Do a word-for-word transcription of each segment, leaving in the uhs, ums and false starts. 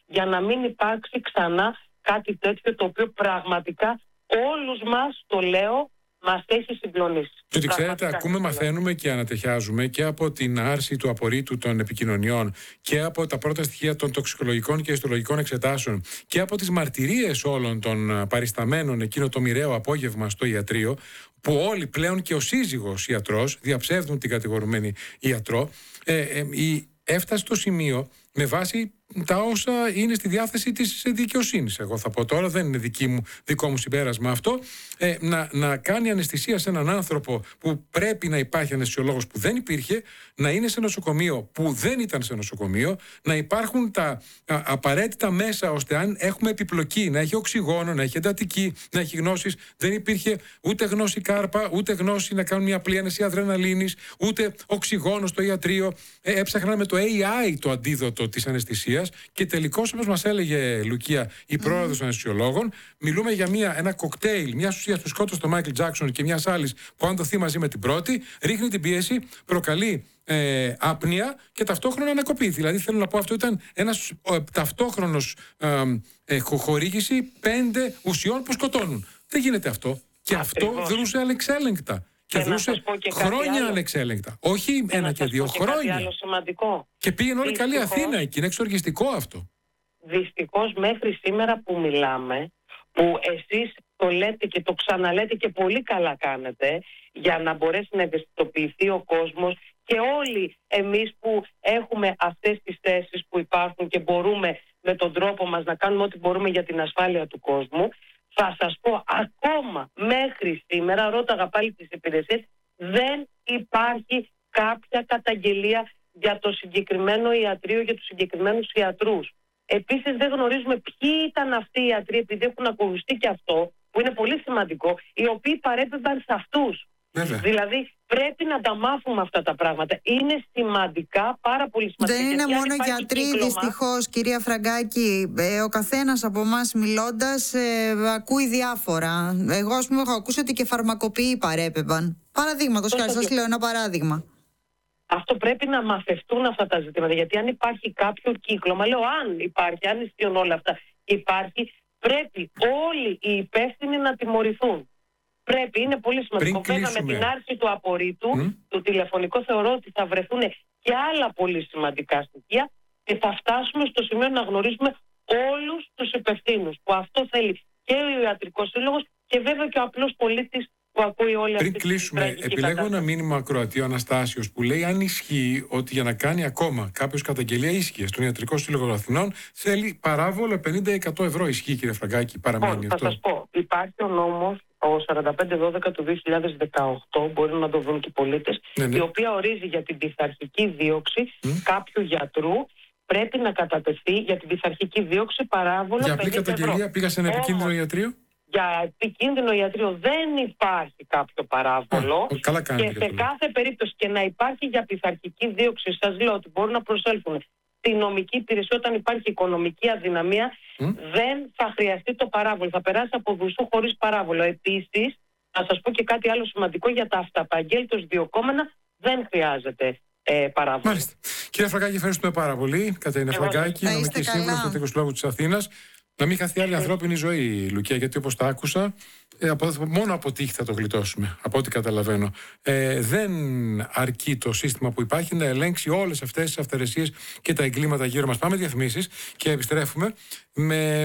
για να μην υπάρξει ξανά κάτι τέτοιο, το οποίο πραγματικά όλους μας, το λέω, μας έχει συγκλονίσει. Και ότι ξέρετε, ακούμε, μαθαίνουμε και ανατεχιάζουμε και από την άρση του απορρίτου των επικοινωνιών και από τα πρώτα στοιχεία των τοξικολογικών και ιστολογικών εξετάσεων και από τις μαρτυρίες όλων των παρισταμένων εκείνο το μοιραίο απόγευμα στο ιατρείο, που όλοι πλέον και ο σύζυγος ιατρός διαψεύδουν την κατηγορουμένη ιατρό, ε, ε, η, έφτασε στο σημείο με βάση τα όσα είναι στη διάθεση της δικαιοσύνης. Εγώ θα πω τώρα, δεν είναι δική μου, δικό μου συμπέρασμα αυτό, ε, να, να κάνει αναισθησία σε έναν άνθρωπο που πρέπει να υπάρχει αναισθησιολόγος που δεν υπήρχε, να είναι σε νοσοκομείο που δεν ήταν σε νοσοκομείο, να υπάρχουν τα α, απαραίτητα μέσα ώστε αν έχουμε επιπλοκή, να έχει οξυγόνο, να έχει εντατική, να έχει γνώσεις. Δεν υπήρχε ούτε γνώση κάρπα, ούτε γνώση να κάνουν μια απλή άνεση αδρεναλίνης, ούτε οξυγόνο στο ιατρείο. Ε, έψαχναν με το έι άι το αντίδοτο της αναισθησίας. Και τελικώς, όπως μας έλεγε Λουκία, η πρόεδρος των αναισθησιολόγων, μιλούμε για μια, ένα κοκτέιλ μια ουσία που σκότωσε τον Μάικλ Τζάκσον και μια άλλη που, αν δοθεί μαζί με την πρώτη, ρίχνει την πίεση, προκαλεί ε, άπνοια και ταυτόχρονα ανακοπή. Δηλαδή, θέλω να πω, αυτό ήταν ένας ε, ταυτόχρονος ε, ε, χορήγηση πέντε ουσιών που σκοτώνουν. Δεν γίνεται αυτό. Και Ακριβώς. αυτό δρούσε ανεξέλεγκτα. Και, και δρούσε χρόνια ανεξέλεγκτα. Όχι και ένα και δύο και χρόνια. Κάτι άλλο σημαντικό. Και πήγαινε όλη καλή Αθήνα εκεί. Είναι εξοργιστικό αυτό. Δυστυχώς μέχρι σήμερα που μιλάμε, που εσείς το λέτε και το ξαναλέτε και πολύ καλά κάνετε, για να μπορέσει να ευαισθητοποιηθεί ο κόσμος και όλοι εμείς που έχουμε αυτές τις θέσεις που υπάρχουν και μπορούμε με τον τρόπο μας να κάνουμε ό,τι μπορούμε για την ασφάλεια του κόσμου. Θα σας πω, ακόμα μέχρι σήμερα, ρώταγα πάλι τις υπηρεσίες, δεν υπάρχει κάποια καταγγελία για το συγκεκριμένο ιατρείο, για τους συγκεκριμένους ιατρούς. Επίσης δεν γνωρίζουμε ποιοι ήταν αυτοί οι ιατροί, επειδή έχουν ακουστεί και αυτό, που είναι πολύ σημαντικό, οι οποίοι παρέπεμπαν σε αυτούς. Βέβαια. Δηλαδή πρέπει να τα μάθουμε αυτά τα πράγματα. Είναι σημαντικά, πάρα πολύ σημαντικά. Δεν είναι μόνο γιατροί, κύκλωμα... δυστυχώς, κυρία Φραγκάκη. Ε, ο καθένας από εμάς μιλώντας ε, ακούει διάφορα. Εγώ, ας πούμε, έχω ακούσει ότι και φαρμακοποιοί παρέπεμπαν. Παραδείγματος χάρη, σας λέω ένα παράδειγμα. Αυτό πρέπει να μαθευτούν αυτά τα ζητήματα. Γιατί αν υπάρχει κάποιο κύκλωμα, λέω αν υπάρχει, αν ισχύουν όλα αυτά, υπάρχει, πρέπει όλοι οι υπεύθυνοι να τιμωρηθούν. Πρέπει, είναι πολύ σημαντικό. Βέβαια, με την άρση του απορρίτου, mm. του τηλεφωνικού, θεωρώ ότι θα βρεθούν και άλλα πολύ σημαντικά στοιχεία και θα φτάσουμε στο σημείο να γνωρίζουμε όλους τους υπευθύνους. Που αυτό θέλει και ο Ιατρικός Σύλλογος και βέβαια και ο απλός πολίτης που ακούει όλη αυτή. Πριν κλείσουμε, επιλέγω κατάσταση. Ένα μήνυμα ακροατή, ο Αναστάσιος, που λέει: αν ισχύει ότι για να κάνει ακόμα κάποιος καταγγελία ίσχυε στον Ιατρικό Σύλλογο Αθηνών, θέλει παράβολο πενήντα εκατό ευρώ. Ισχύει, κύριε Φραγκάκη, παραμένει oh, αυτό? Θα σας πω, υπάρχει ο νόμος, ο σαράντα πέντε δώδεκα του δύο χιλιάδες δεκαοκτώ, μπορεί να το δουν και οι πολίτες, ναι, ναι. η οποία ορίζει για την πειθαρχική δίωξη mm. κάποιου γιατρού. Πρέπει να κατατεθεί για την πειθαρχική δίωξη παράβολο για πενήντα ευρώ. Για καταγγελία πήγα σε ένα επικίνδυνο Όμως, ιατρείο. Για επικίνδυνο ιατρείο δεν υπάρχει κάποιο παράβολο. Α, καλά και σε κάθε περίπτωση και να υπάρχει για πειθαρχική δίωξη, σας λέω ότι μπορούν να προσέλθουν στη νομική υπηρεσία όταν υπάρχει οικονομική αδυναμία, mm. δεν θα χρειαστεί το παράβολο. Θα περάσει από δουσού χωρίς παράβολο. Επίσης, να σας πω και κάτι άλλο σημαντικό για τα αυταπαγγέλτως διωκόμενα, δεν χρειάζεται ε, παράβολο. Μάλιστα. Κύριε Φραγκάκη, ευχαριστούμε πάρα πολύ. Κατερίνα Φραγκάκη, νομική σύμβουλος του Ιατρικού Συλλόγου της Αθήνας. Να μην χαθεί άλλη ανθρώπινη ζωή, Λουκία, γιατί όπως τα άκουσα, ε, από, μόνο από τύχη θα το γλιτώσουμε, από ό,τι καταλαβαίνω. Ε, δεν αρκεί το σύστημα που υπάρχει να ελέγξει όλες αυτές τις αυθαιρεσίες και τα εγκλήματα γύρω μας. Πάμε διαφημίσεις και επιστρέφουμε με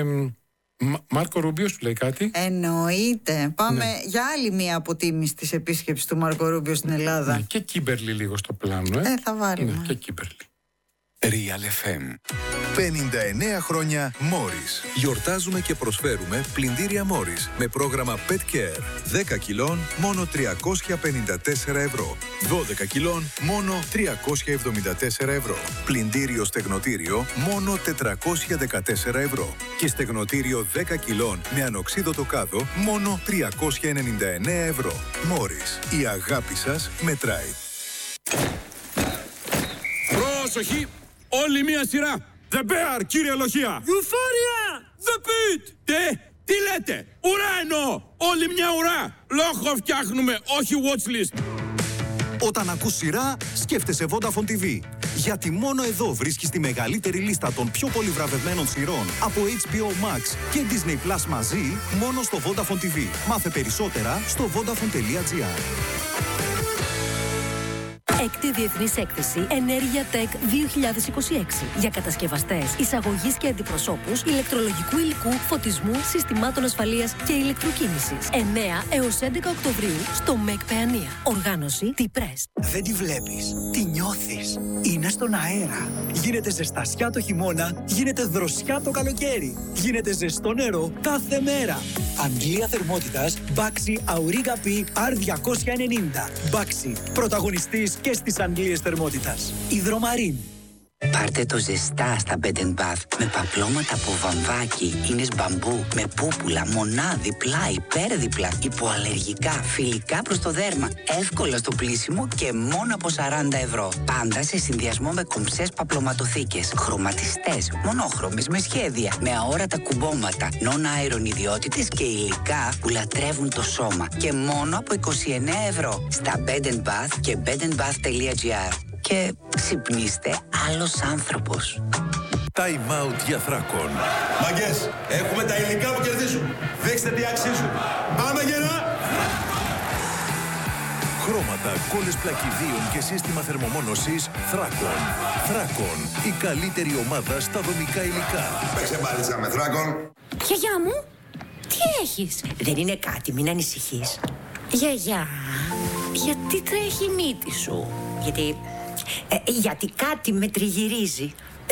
Μάρκο Ρούμπιο, σου λέει κάτι? Εννοείται. Πάμε ναι. για άλλη μία αποτίμηση της επίσκεψης του Μάρκο Ρούμπιο στην Ελλάδα. Ναι, και Κίμπερλι λίγο στο πλάνο, ε. Ε, θα βάλουμε. Ναι, και Κίμπερλι. Real εφ εμ. πενήντα εννέα χρόνια Μόρις. Γιορτάζουμε και προσφέρουμε πλυντήρια Μόρις με πρόγραμμα Pet Care. δέκα κιλών μόνο τριακόσια πενήντα τέσσερα ευρώ. δώδεκα κιλών μόνο τριακόσια εβδομήντα τέσσερα ευρώ. Πλυντήριο στεγνοτήριο μόνο τετρακόσια δεκατέσσερα ευρώ. Και στεγνοτήριο δέκα κιλών με ανοξίδωτο κάδο μόνο τριακόσια ενενήντα εννέα ευρώ. Μόρις. Η αγάπη σας μετράει. Προσοχή! Όλη μία σειρά! The Bear, κύριε Λοχεία! Euphoria! The Pit! Τι, τι λέτε? Ουρά εννοώ! Όλη μια ουρά! Λόγο φτιάχνουμε, όχι watchlist! Όταν ακούς σειρά, σκέφτεσαι Vodafone τι βι. Γιατί μόνο εδώ βρίσκεις τη μεγαλύτερη λίστα των πιο πολύ βραβευμένων σειρών από έιτς μπι ο Max και Disney Plus μαζί, μόνο στο Vodafone τι βι. Μάθε περισσότερα στο vodafone τελεία gr. Έκτη Διεθνής Έκθεση Ενέργεια Tech δύο χιλιάδες είκοσι έξι για κατασκευαστές, εισαγωγής και αντιπροσώπους ηλεκτρολογικού υλικού, φωτισμού, συστημάτων ασφαλείας και ηλεκτροκίνησης. εννέα έως έντεκα Οκτωβρίου στο ΜΕΚ Παιανία. Οργάνωση T-Press. Δεν τη βλέπεις, τη νιώθεις. Είναι στον αέρα. Γίνεται ζεστασιά το χειμώνα, γίνεται δροσιά το καλοκαίρι. Γίνεται ζεστό νερό κάθε μέρα. Αντλία θερμότητας Baxi Auriga P αρ διακόσια ενενήντα. Baxi, πρωταγωνιστής και στις αντλίες θερμότητας. Υδρομαρίν. Πάρτε το ζεστά στα Bed and Bath με παπλώματα από βαμβάκι, ίνες μπαμπού, με πούπουλα, μονάδι, πλάι, πέρδιπλα, υποαλλεργικά, φιλικά προς το δέρμα, εύκολα στο πλύσιμο και μόνο από σαράντα ευρώ. Πάντα σε συνδυασμό με κομψές παπλωματοθήκες, χρωματιστές, μονόχρωμες με σχέδια, με αόρατα κουμπώματα, non-iron ιδιότητες και υλικά που λατρεύουν το σώμα και μόνο από είκοσι εννέα ευρώ στα Bed and Bath και bed and bath τελεία gr. Και ξυπνήστε άλλος άνθρωπος. Time out για Θράκον. Μαγκές, έχουμε τα υλικά που κερδίζουν. Δείξτε τι αξίζουν. Πάμε γερά! Χρώματα, κόλλες πλακιδίων και σύστημα θερμομόνωσης Θράκον. Θράκον, η καλύτερη ομάδα στα δομικά υλικά. Παίξε μπάλιτσα με Θράκον. Γιαγιά μου, τι έχεις? Δεν είναι κάτι, μην ανησυχείς. Γιαγιά, γιατί τρέχει η μύτη σου? Γιατί... Ε, γιατί κάτι με τριγυρίζει.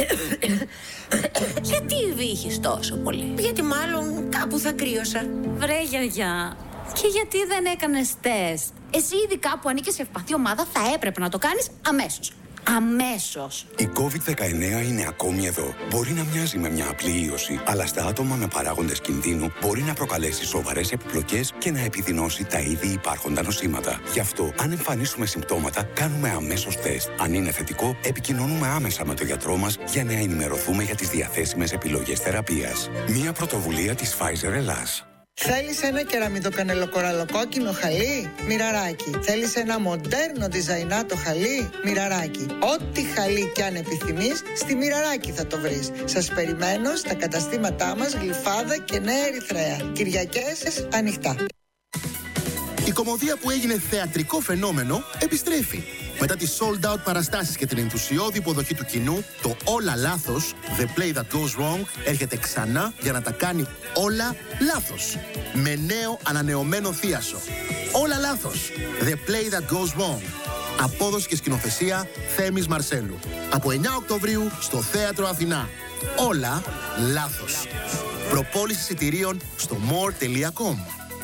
Γιατί βύχεις τόσο πολύ? Γιατί μάλλον κάπου θα κρύωσα. Βρε γιαγιά, και γιατί δεν έκανες τεστ? Εσύ ήδη κάπου ανήκεις σε ευπαθή ομάδα, θα έπρεπε να το κάνεις αμέσως. Αμέσως. Η κόβιντ δεκαεννέα είναι ακόμη εδώ. Μπορεί να μοιάζει με μια απλή ίωση, αλλά στα άτομα με παράγοντες κινδύνου μπορεί να προκαλέσει σοβαρές επιπλοκές και να επιδεινώσει τα ήδη υπάρχοντα νοσήματα. Γι' αυτό, αν εμφανίσουμε συμπτώματα, κάνουμε αμέσως τεστ. Αν είναι θετικό, επικοινωνούμε άμεσα με τον γιατρό μας για να ενημερωθούμε για τις διαθέσιμες επιλογές θεραπείας. Μια πρωτοβουλία της Pfizer Ελλάς. Θέλεις ένα κεραμιδοκανελοκοραλοκόκκινο χαλί? Μοιραράκι. Θέλεις ένα μοντέρνο διζαϊνάτο χαλί? Μοιραράκι. Ό,τι χαλί κι αν επιθυμείς, στη Μοιραράκι θα το βρεις. Σας περιμένω στα καταστήματά μας Γλυφάδα και Νέα Ερυθρέα. Κυριακές ανοιχτά. Η κωμωδία που έγινε θεατρικό φαινόμενο επιστρέφει. Μετά τις sold out παραστάσεις και την ενθουσιώδη υποδοχή του κοινού, το Όλα Λάθος, The Play That Goes Wrong, έρχεται ξανά για να τα κάνει όλα λάθος. Με νέο ανανεωμένο θίασο. Όλα Λάθος, The Play That Goes Wrong. Απόδοση και σκηνοθεσία Θέμης Μαρσέλου. Από εννέα Οκτωβρίου στο Θέατρο Αθηνά. Όλα Λάθος. Προπόληση εισιτηρίων στο more τελεία com.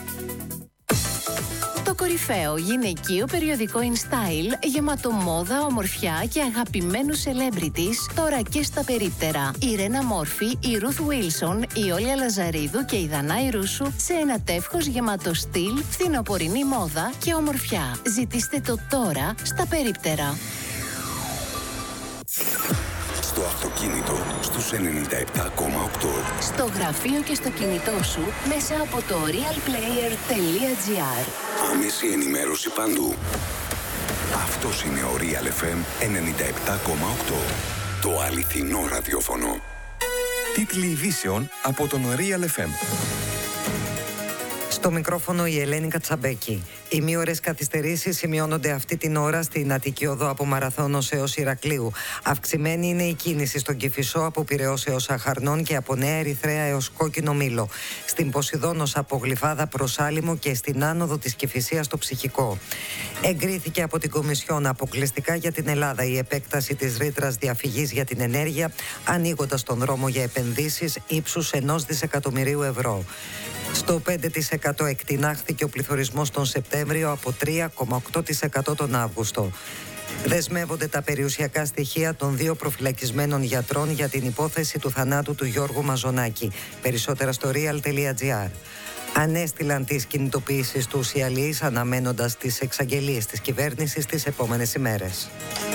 Το κορυφαίο γυναικείο περιοδικό InStyle, γεμάτο μόδα, ομορφιά και αγαπημένους celebrities, τώρα και στα περίπτερα. Η Ρένα Μόρφη, η Ρουθ Βίλσον, η Όλια Λαζαρίδου και η Δανάη Ρούσου σε ένα τεύχος γεμάτο στυλ, φθινοπορεινή μόδα και ομορφιά. Ζητήστε το τώρα στα περίπτερα. Στο αυτοκίνητο στους ενενήντα επτά κόμμα οκτώ. Στο γραφείο και στο κινητό σου μέσα από το realplayer τελεία gr. Άμεση ενημέρωση παντού. Αυτός είναι ο Real εφ εμ ενενήντα επτά κόμμα οκτώ. Το αληθινό ραδιόφωνο. Τίτλοι ειδήσεων από τον Real εφ εμ. Στο μικρόφωνο η Ελένη Κατσαμπέκη. Οι μήωρες καθυστερήσεις σημειώνονται αυτή την ώρα στην Αττική Οδό από Μαραθώνος έως Ηρακλείου. Αυξημένη είναι η κίνηση στον Κηφισό από Πειραιώς έως Αχαρνών και από Νέα Ερυθρέα έως Κόκκινο Μήλο. Στην Ποσειδώνος από Γλυφάδα προς Άλυμο και στην άνοδο της Κηφισίας στο Ψυχικό. Εγκρίθηκε από την Κομισιόν αποκλειστικά για την Ελλάδα η επέκταση της ρήτρας διαφυγής για την ενέργεια, ανοίγοντας τον δρόμο για επενδύσεις ύψους ενός δισεκατομμυρίου ευρώ. Στο πέντε τοις εκατό εκτινάχθηκε ο πληθωρισμός τον Σεπτέμβριο από τρία κόμμα οκτώ τοις εκατό τον Αύγουστο. Δεσμεύονται τα περιουσιακά στοιχεία των δύο προφυλακισμένων γιατρών για την υπόθεση του θανάτου του Γιώργου Μαζονάκη. Περισσότερα στο real τελεία gr. Ανέστηλαν τις κινητοποιήσεις τους οι αλληλείς αναμένοντας τις εξαγγελίες της κυβέρνησης τις επόμενες ημέρες.